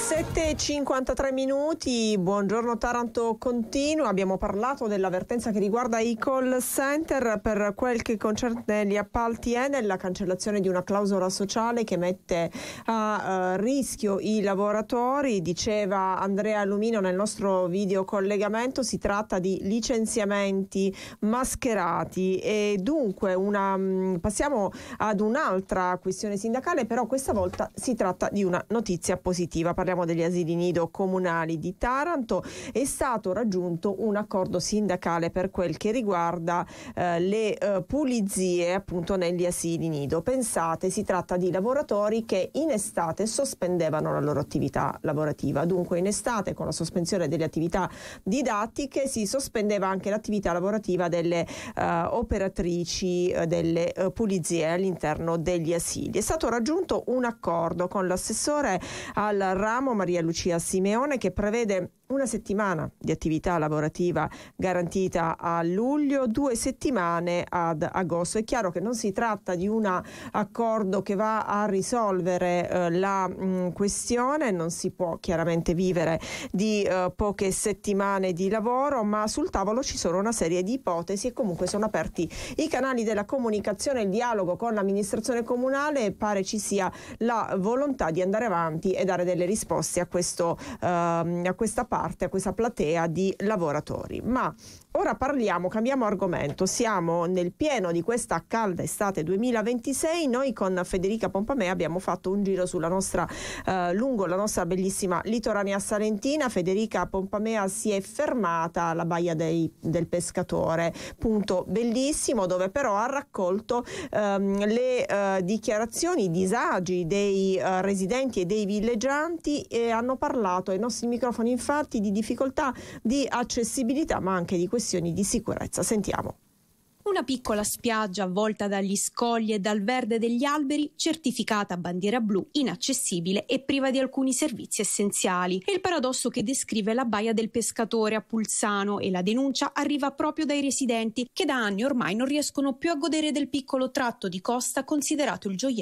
7:53, buongiorno Taranto continua. Abbiamo parlato dell'avvertenza che riguarda i call center per quel che concerne gli appalti Enel, la cancellazione di una clausola sociale che mette a rischio i lavoratori. Diceva Andrea Lumino nel nostro video collegamento, si tratta di licenziamenti mascherati e dunque passiamo ad un'altra questione sindacale, però questa volta si tratta di una notizia positiva. Parliamo degli asili nido comunali di Taranto. È stato raggiunto un accordo sindacale per quel che riguarda le pulizie appunto negli asili nido. Pensate, si tratta di lavoratori che in estate sospendevano la loro attività lavorativa. Dunque in estate, con la sospensione delle attività didattiche, si sospendeva anche l'attività lavorativa delle operatrici delle pulizie all'interno degli asili. È stato raggiunto un accordo con l'assessore al ramo Maria Lucia Simeone, che prevede una settimana di attività lavorativa garantita a luglio, 2 settimane ad agosto. È chiaro che non si tratta di un accordo che va a risolvere la questione, non si può chiaramente vivere di poche settimane di lavoro, ma sul tavolo ci sono una serie di ipotesi e comunque sono aperti i canali della comunicazione, il dialogo con l'amministrazione comunale, e pare ci sia la volontà di andare avanti e dare delle risposte a questa parte, a questa platea di lavoratori. Ma ora cambiamo argomento. Siamo nel pieno di questa calda estate 2026. Noi con Federica Pompamea abbiamo fatto un giro sulla nostra lungo la nostra bellissima litoranea salentina. Federica Pompamea si è fermata alla Baia del Pescatore, punto bellissimo, dove però ha raccolto le dichiarazioni, i disagi dei residenti e dei villeggianti, e hanno parlato ai nostri microfoni infatti di difficoltà di accessibilità, ma anche di questioni di sicurezza. Sentiamo. Una piccola spiaggia avvolta dagli scogli e dal verde degli alberi, certificata a bandiera blu, inaccessibile e priva di alcuni servizi essenziali. È il paradosso che descrive la Baia del Pescatore a Pulsano, e la denuncia arriva proprio dai residenti che da anni ormai non riescono più a godere del piccolo tratto di costa considerato il gioiello